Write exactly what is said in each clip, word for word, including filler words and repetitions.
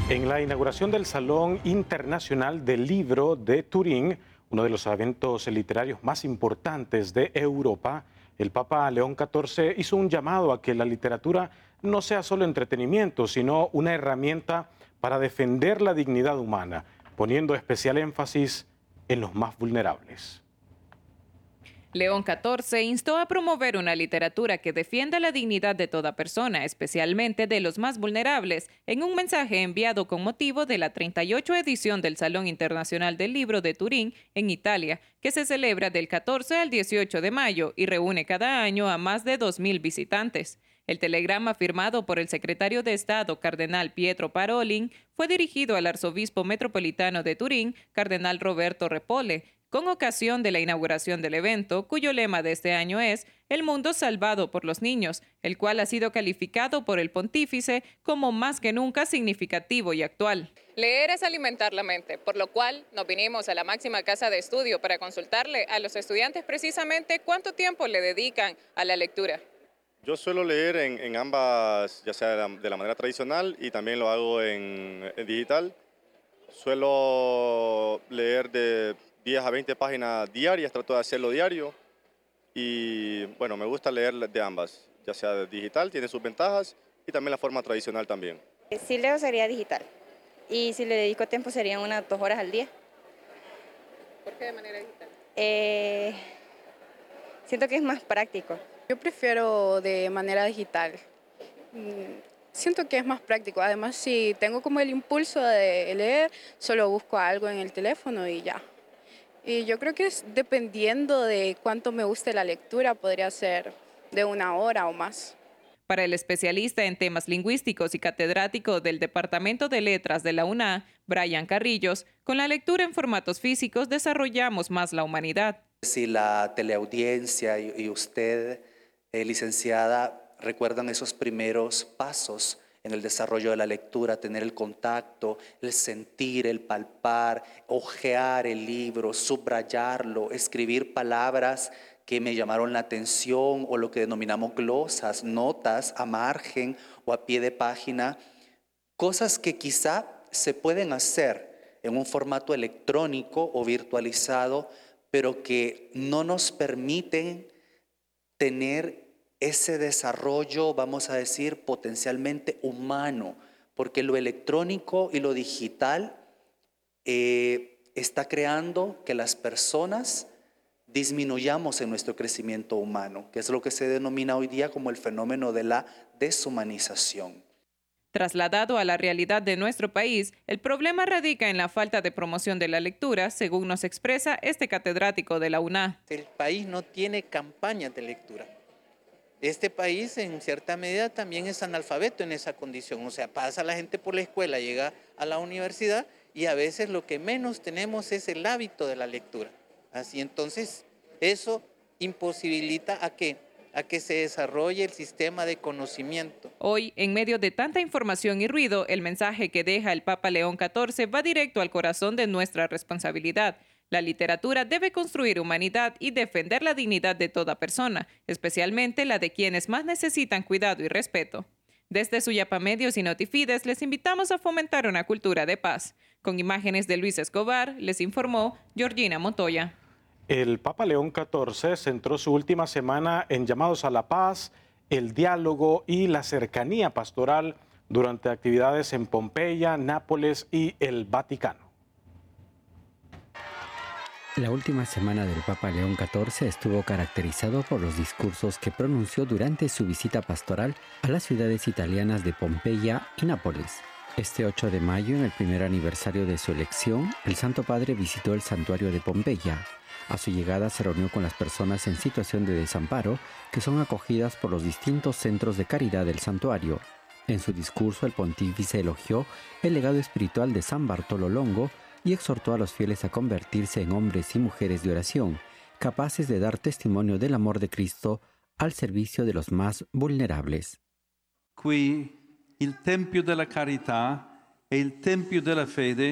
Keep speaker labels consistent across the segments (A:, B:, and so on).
A: En la inauguración del Salón Internacional del Libro de Turín, uno de los eventos literarios más importantes de Europa, el Papa León catorce hizo un llamado a que la literatura no sea solo entretenimiento, sino una herramienta para defender la dignidad humana, poniendo especial énfasis en los más vulnerables.
B: León catorce instó a promover una literatura que defienda la dignidad de toda persona, especialmente de los más vulnerables, en un mensaje enviado con motivo de la treinta y ocho edición del Salón Internacional del Libro de Turín, en Italia, que se celebra del catorce al dieciocho de mayo y reúne cada año a más de dos mil visitantes. El telegrama firmado por el secretario de Estado, cardenal Pietro Parolin, fue dirigido al arzobispo metropolitano de Turín, cardenal Roberto Repole, con ocasión de la inauguración del evento, cuyo lema de este año es «El mundo salvado por los niños», el cual ha sido calificado por el pontífice como más que nunca significativo y actual.
C: Leer es alimentar la mente, por lo cual nos vinimos a la máxima casa de estudio para consultarle a los estudiantes precisamente cuánto tiempo le dedican a la lectura.
D: Yo suelo leer en, en ambas, ya sea de la, de la manera tradicional y también lo hago en, en digital. Suelo leer de diez a veinte páginas diarias, trato de hacerlo diario y bueno, me gusta leer de ambas, ya sea de digital, tiene sus ventajas y también la forma tradicional también.
E: Si leo sería digital y si le dedico tiempo serían unas dos horas al día.
C: ¿Por qué de manera digital?
E: Eh, siento que es más práctico.
F: Yo prefiero de manera digital. Siento que es más práctico. Además, si tengo como el impulso de leer, solo busco algo en el teléfono y ya. Y yo creo que es dependiendo de cuánto me guste la lectura, podría ser de una hora o más.
B: Para el especialista en temas lingüísticos y catedrático del Departamento de Letras de la U N A, Brian Carrillos, con la lectura en formatos físicos desarrollamos más la humanidad.
G: Si la teleaudiencia y usted, eh, licenciada, recuerdan esos primeros pasos en el desarrollo de la lectura, tener el contacto, el sentir, el palpar, hojear el libro, subrayarlo, escribir palabras que me llamaron la atención o lo que denominamos glosas, notas a margen o a pie de página, cosas que quizá se pueden hacer en un formato electrónico o virtualizado, pero que no nos permiten tener ese desarrollo, vamos a decir, potencialmente humano, porque lo electrónico y lo digital eh, está creando que las personas disminuyamos en nuestro crecimiento humano, que es lo que se denomina hoy día como el fenómeno de la deshumanización.
B: Trasladado a la realidad de nuestro país, el problema radica en la falta de promoción de la lectura, según nos expresa este catedrático de la U N A.
H: El país no tiene campañas de lectura. Este país en cierta medida también es analfabeto en esa condición, o sea, pasa la gente por la escuela, llega a la universidad y a veces lo que menos tenemos es el hábito de la lectura. Así entonces, eso imposibilita a que, a que se desarrolle el sistema de conocimiento.
B: Hoy, en medio de tanta información y ruido, el mensaje que deja el Papa León catorce va directo al corazón de nuestra responsabilidad. La literatura debe construir humanidad y defender la dignidad de toda persona, especialmente la de quienes más necesitan cuidado y respeto. Desde Suyapa Medios y Notifides les invitamos a fomentar una cultura de paz. Con imágenes de Luis Escobar, les informó Georgina Montoya.
A: El Papa León catorce centró su última semana en llamados a la paz, el diálogo y la cercanía pastoral durante actividades en Pompeya, Nápoles y el Vaticano.
I: La última semana del Papa León catorce estuvo caracterizado por los discursos que pronunció durante su visita pastoral a las ciudades italianas de Pompeya y Nápoles. Este ocho de mayo, en el primer aniversario de su elección, el Santo Padre visitó el santuario de Pompeya. A su llegada se reunió con las personas en situación de desamparo que son acogidas por los distintos centros de caridad del santuario. En su discurso, el pontífice elogió el legado espiritual de San Bartolo Longo y exhortó a los fieles a convertirse en hombres y mujeres de oración, capaces de dar testimonio del amor de Cristo al servicio de los más vulnerables.
J: Qui il tempio della carità e il tempio della fede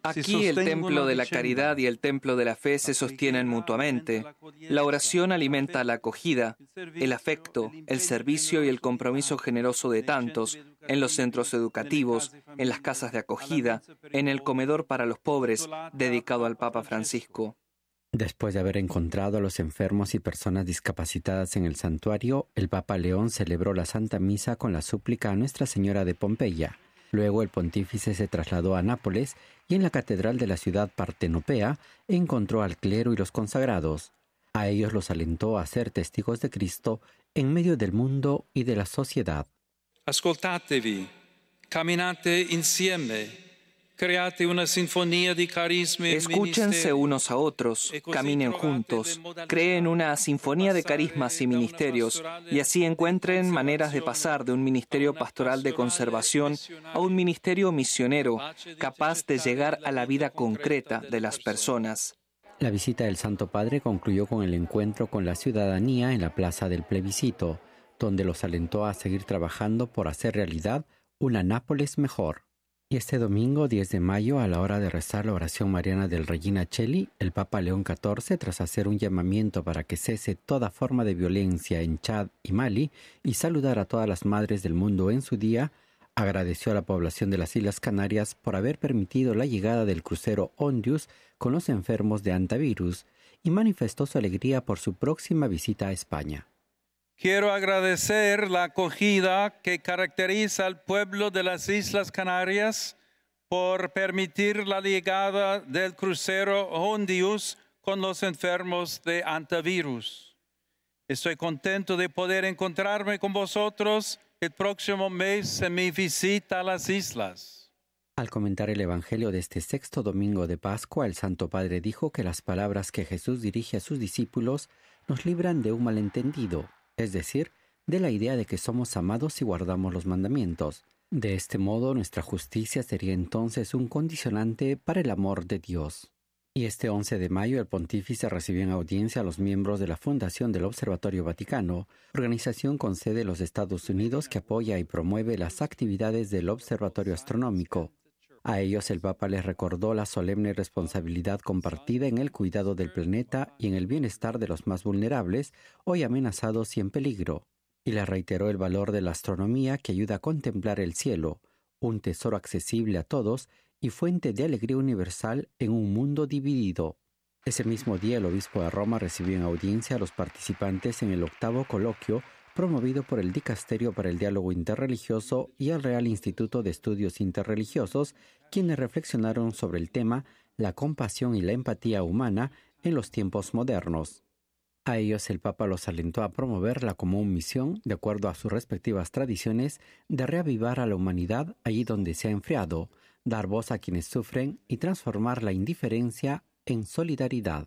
J: Aquí el templo de la caridad y el templo de la fe se sostienen mutuamente. La oración alimenta la acogida, el afecto, el servicio y el compromiso generoso de tantos en los centros educativos, en las casas de acogida, en el comedor para los pobres, dedicado al Papa Francisco.
I: Después de haber encontrado a los enfermos y personas discapacitadas en el santuario, el Papa León celebró la Santa Misa con la súplica a Nuestra Señora de Pompeya. Luego el pontífice se trasladó a Nápoles y en la catedral de la ciudad partenopea encontró al clero y los consagrados. A ellos los alentó a ser testigos de Cristo en medio del mundo y de la sociedad.
K: Ascoltatevi, camminate insieme. Create una sinfonía de carisma.
J: Escúchense unos a otros, caminen juntos, creen una sinfonía de carismas y ministerios y así encuentren maneras de pasar de un ministerio pastoral de conservación a un ministerio misionero capaz de llegar a la vida concreta de las personas.
I: La visita del Santo Padre concluyó con el encuentro con la ciudadanía en la Plaza del Plebiscito, donde los alentó a seguir trabajando por hacer realidad una Nápoles mejor. Y este domingo, diez de mayo, a la hora de rezar la oración mariana del Regina Coeli, el Papa León catorce, tras hacer un llamamiento para que cese toda forma de violencia en Chad y Mali y saludar a todas las madres del mundo en su día, agradeció a la población de las Islas Canarias por haber permitido la llegada del crucero Ondius con los enfermos de hantavirus y manifestó su alegría por su próxima visita a España.
K: Quiero agradecer la acogida que caracteriza al pueblo de las Islas Canarias por permitir la llegada del crucero Ondius con los enfermos de hantavirus. Estoy contento de poder encontrarme con vosotros el próximo mes en mi visita a las islas.
I: Al comentar el Evangelio de este sexto domingo de Pascua, el Santo Padre dijo que las palabras que Jesús dirige a sus discípulos nos libran de un malentendido, es decir, de la idea de que somos amados si guardamos los mandamientos. De este modo, nuestra justicia sería entonces un condicionante para el amor de Dios. Y este once de mayo, el pontífice recibió en audiencia a los miembros de la Fundación del Observatorio Vaticano, organización con sede en los Estados Unidos que apoya y promueve las actividades del Observatorio Astronómico. A ellos el Papa les recordó la solemne responsabilidad compartida en el cuidado del planeta y en el bienestar de los más vulnerables, hoy amenazados y en peligro, y les reiteró el valor de la astronomía que ayuda a contemplar el cielo, un tesoro accesible a todos y fuente de alegría universal en un mundo dividido. Ese mismo día el obispo de Roma recibió en audiencia a los participantes en el octavo coloquio promovido por el Dicasterio para el Diálogo Interreligioso y el Real Instituto de Estudios Interreligiosos, quienes reflexionaron sobre el tema la compasión y la empatía humana en los tiempos modernos. A ellos el Papa los alentó a promoverla como una misión, de acuerdo a sus respectivas tradiciones, de reavivar a la humanidad allí donde se ha enfriado, dar voz a quienes sufren y transformar la indiferencia en solidaridad.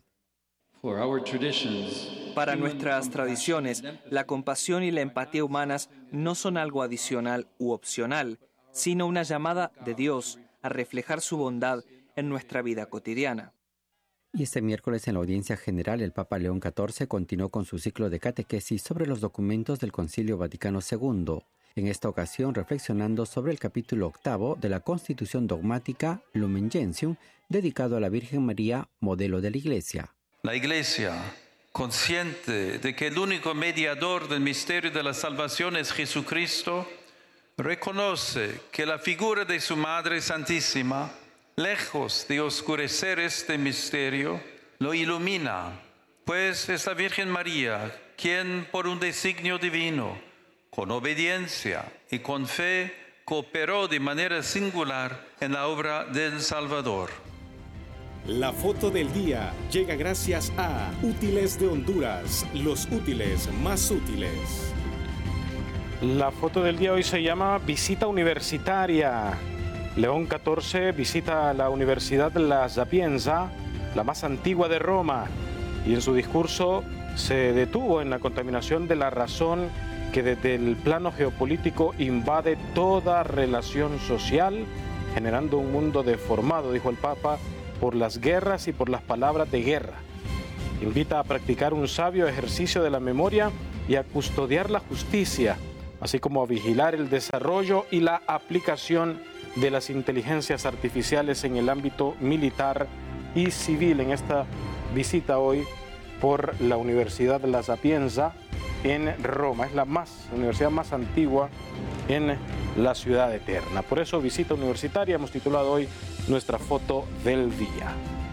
J: Para nuestras tradiciones, la compasión y la empatía humanas no son algo adicional u opcional, sino una llamada de Dios a reflejar su bondad en nuestra vida cotidiana.
I: Y este miércoles en la audiencia general, el Papa León catorce continuó con su ciclo de catequesis sobre los documentos del Concilio Vaticano segundo, en esta ocasión reflexionando sobre el capítulo octavo de la Constitución Dogmática Lumen Gentium, dedicado a la Virgen María, modelo de la Iglesia.
K: La Iglesia, consciente de que el único mediador del misterio de la salvación es Jesucristo, reconoce que la figura de su Madre Santísima, lejos de oscurecer este misterio, lo ilumina, pues es la Virgen María quien, por un designio divino, con obediencia y con fe, cooperó de manera singular en la obra del Salvador.
L: La foto del día llega gracias a Útiles de Honduras, los útiles más útiles.
A: La foto del día hoy se llama Visita Universitaria. León catorce visita la Universidad La Sapienza, la más antigua de Roma, y en su discurso se detuvo en la contaminación de la razón que desde el plano geopolítico invade toda relación social, generando un mundo deformado, dijo el Papa, por las guerras y por las palabras de guerra. Invita a practicar un sabio ejercicio de la memoria y a custodiar la justicia, así como a vigilar el desarrollo y la aplicación de las inteligencias artificiales en el ámbito militar y civil en esta visita hoy por la Universidad La Sapienza en Roma. Es la más, la universidad más antigua en la ciudad eterna. Por eso, visita universitaria, hemos titulado hoy nuestra foto del día.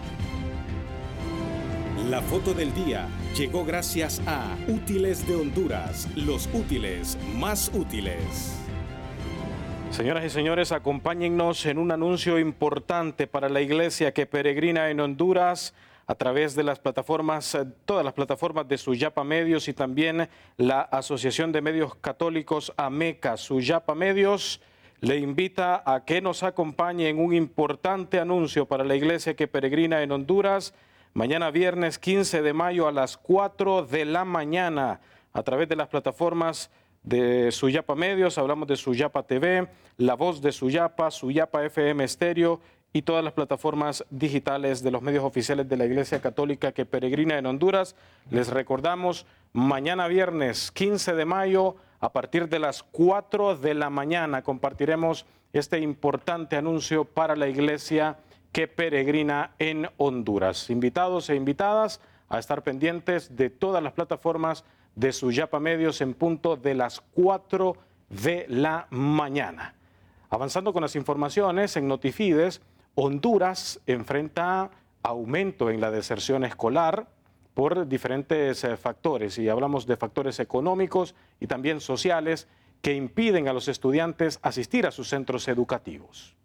L: La foto del día llegó gracias a Útiles de Honduras, los útiles más útiles.
A: Señoras y señores, acompáñennos en un anuncio importante para la iglesia que peregrina en Honduras a través de las plataformas, todas las plataformas de Suyapa Medios y también la Asociación de Medios Católicos AMECA. Suyapa Medios le invita a que nos acompañe en un importante anuncio para la iglesia que peregrina en Honduras mañana viernes quince de mayo a las cuatro de la mañana a través de las plataformas de Suyapa Medios. Hablamos de Suyapa T V, La Voz de Suyapa, Suyapa F M Estéreo y todas las plataformas digitales de los medios oficiales de la Iglesia Católica que peregrina en Honduras. Les recordamos, mañana viernes quince de mayo a partir de las cuatro de la mañana compartiremos este importante anuncio para la Iglesia que peregrina en Honduras. Invitados e invitadas a estar pendientes de todas las plataformas de Suyapa Medios en punto de las cuatro de la mañana. Avanzando con las informaciones, en Notifides, Honduras enfrenta aumento en la deserción escolar por diferentes eh, factores, y hablamos de factores económicos y también sociales que impiden a los estudiantes asistir a sus centros educativos.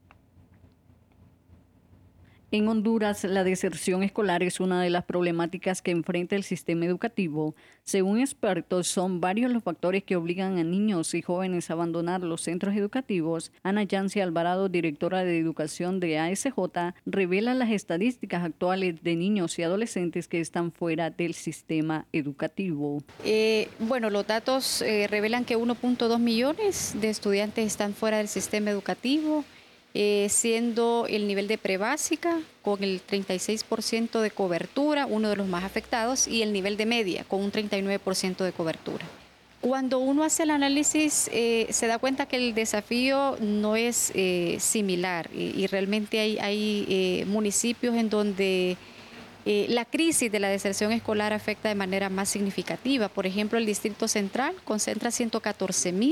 M: En Honduras, la deserción escolar es una de las problemáticas que enfrenta el sistema educativo. Según expertos, son varios los factores que obligan a niños y jóvenes a abandonar los centros educativos. Ana Yancy Alvarado, directora de Educación de A S J, revela las estadísticas actuales de niños y adolescentes que están fuera del sistema educativo.
N: Eh, bueno, los datos eh, revelan que uno punto dos millones de estudiantes están fuera del sistema educativo. Eh, siendo el nivel de prebásica con el treinta y seis por ciento de cobertura, uno de los más afectados, y el nivel de media con un treinta y nueve por ciento de cobertura. Cuando uno hace el análisis eh, se da cuenta que el desafío no es eh, similar y, y realmente hay, hay eh, municipios en donde eh, la crisis de la deserción escolar afecta de manera más significativa. Por ejemplo, el Distrito Central concentra ciento catorce mil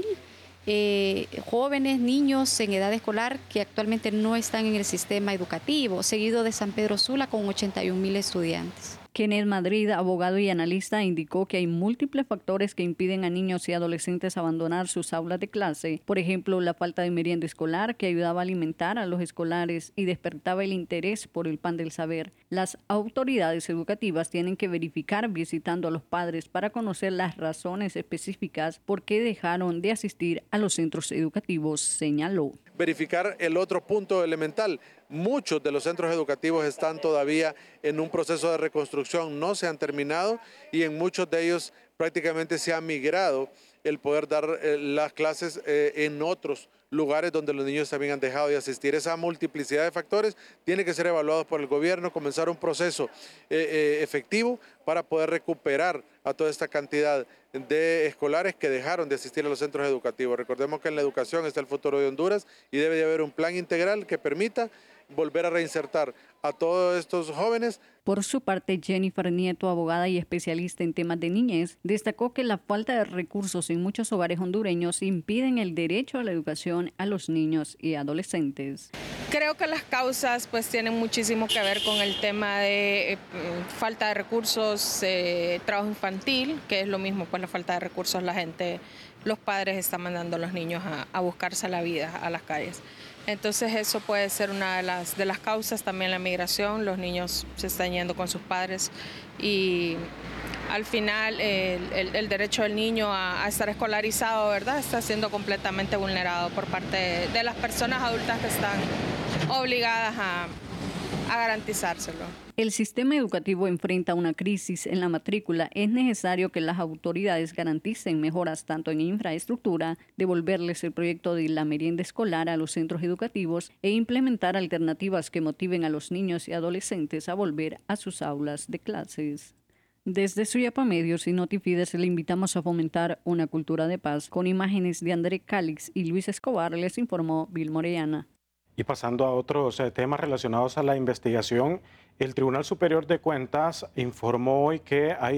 N: Eh, jóvenes, niños en edad escolar que actualmente no están en el sistema educativo, seguido de San Pedro Sula con ochenta y un mil estudiantes.
M: Kenneth Madrid, abogado y analista, indicó que hay múltiples factores que impiden a niños y adolescentes abandonar sus aulas de clase. Por ejemplo, la falta de merienda escolar, que ayudaba a alimentar a los escolares y despertaba el interés por el pan del saber. Las autoridades educativas tienen que verificar visitando a los padres para conocer las razones específicas por qué dejaron de asistir a los centros educativos, señaló.
O: Verificar el otro punto elemental. Muchos de los centros educativos están todavía en un proceso de reconstrucción, no se han terminado y en muchos de ellos prácticamente se ha migrado el poder dar eh, las clases eh, en otros lugares donde los niños también han dejado de asistir. Esa multiplicidad de factores tiene que ser evaluados por el gobierno, comenzar un proceso eh, eh, efectivo para poder recuperar a toda esta cantidad de escolares que dejaron de asistir a los centros educativos. Recordemos que en la educación está el futuro de Honduras y debe de haber un plan integral que permita volver a reinsertar a todos estos jóvenes.
M: Por su parte, Jennifer Nieto, abogada y especialista en temas de niñez, destacó que la falta de recursos en muchos hogares hondureños impiden el derecho a la educación a los niños y adolescentes.
P: Creo que las causas pues tienen muchísimo que ver con el tema de eh, falta de recursos, eh, trabajo infantil, que es lo mismo, pues la falta de recursos, la gente, los padres están mandando a los niños a, a buscarse la vida a las calles. Entonces eso puede ser una de las, de las causas, también la migración, los niños se están yendo con sus padres y al final el, el, el derecho del niño a, a estar escolarizado, ¿verdad?, está siendo completamente vulnerado por parte de, de las personas adultas que están obligadas a, a garantizárselo.
M: El sistema educativo enfrenta una crisis en la matrícula. Es necesario que las autoridades garanticen mejoras tanto en infraestructura, devolverles el proyecto de la merienda escolar a los centros educativos e implementar alternativas que motiven a los niños y adolescentes a volver a sus aulas de clases. Desde Suyapa Medios y Notifides le invitamos a fomentar una cultura de paz. Con imágenes de André Cálix y Luis Escobar les informó Vil Morellana.
A: Y pasando a otros eh, temas relacionados a la investigación, el Tribunal Superior de Cuentas informó hoy que hay